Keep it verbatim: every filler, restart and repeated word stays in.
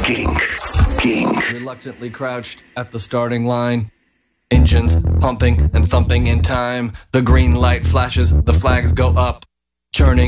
Kink. Kink. Reluctantly crouched at the starting line. Engines pumping and thumping in time. The green light flashes, the flags go up. Churning